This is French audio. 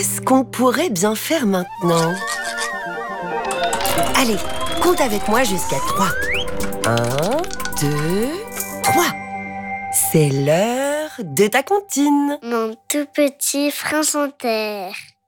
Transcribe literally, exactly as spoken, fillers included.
Qu'est-ce qu'on pourrait bien faire maintenant? Allez, compte avec moi jusqu'à trois. Un, deux, trois. C'est l'heure de ta comptine. Mon tout petit prince en terre.